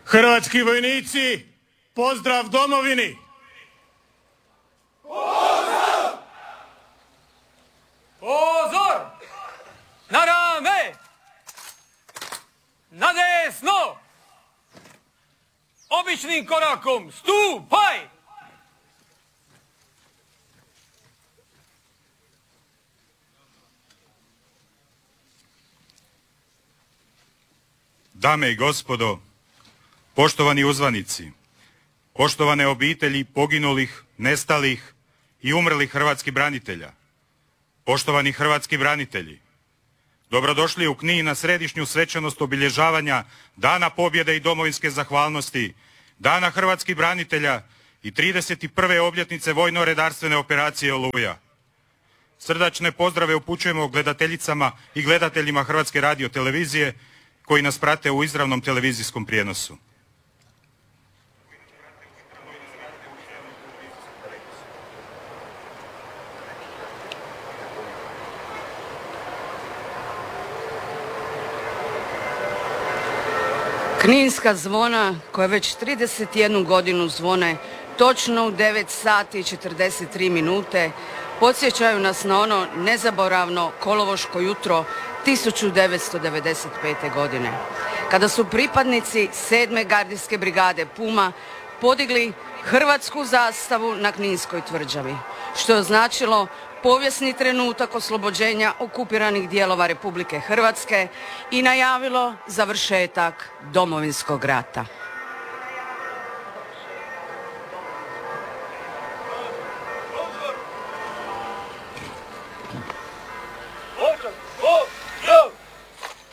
Hrvatski vojnici, pozdrav domovini! Pozdrav! Pozor! Na rame! Na desno! Običnim korakom, stupaj! Dame i gospodo, poštovani uzvanici, poštovane obitelji poginulih, nestalih i umrlih hrvatskih branitelja, poštovani hrvatski branitelji, dobrodošli u Knin na središnju svečanost obilježavanja Dana pobjede i domovinske zahvalnosti, Dana hrvatskih branitelja i 31. obljetnice vojno-redarstvene operacije Oluja. Srdačne pozdrave upućujemo gledateljicama i gledateljima Hrvatske radiotelevizije koji nas prate u izravnom televizijskom prijenosu. Kninska zvona koja već 31 godinu zvone točno u 9 sati i 43 minute podsjećaju nas na ono nezaboravno kolovoško jutro 1995. godine, kada su pripadnici 7. gardijske brigade Puma podigli hrvatsku zastavu na Kninskoj tvrđavi, što je označilo povijesni trenutak oslobođenja okupiranih dijelova Republike Hrvatske i najavilo završetak Domovinskog rata.